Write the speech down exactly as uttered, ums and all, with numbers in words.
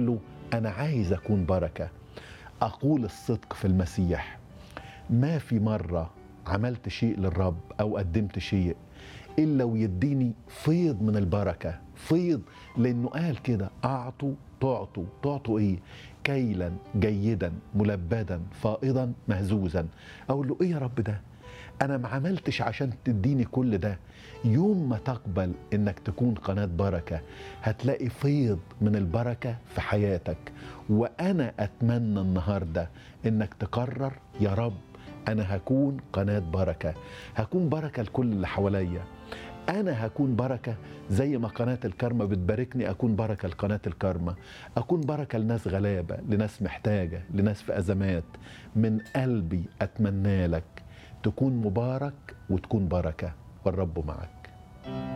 وأقول له أنا عايز أكون بركة. أقول الصدق في المسيح، ما في مرة عملت شيء للرب أو قدمت شيء إلا ويديني فيض من البركة، فيض، لأنه قال كده: أعطوا تعطوا. تعطوا إيه؟ كيلا جيدا ملبدا فائضا مهزوزا. أقول له: إيه يا رب ده؟ أنا ما عملتش عشان تديني كل ده. يوم ما تقبل إنك تكون قناة بركة هتلاقي فيض من البركة في حياتك. وأنا أتمنى النهاردة إنك تقرر: يا رب أنا هكون قناة بركة، هكون بركة لكل اللي حواليا. أنا هكون بركة زي ما قناة الكرمة بتباركني، أكون بركة لقناة الكرمة، أكون بركة لناس غلابة، لناس محتاجة، لناس في أزمات. من قلبي أتمنى لك تكون مبارك وتكون بركة، والرب معك.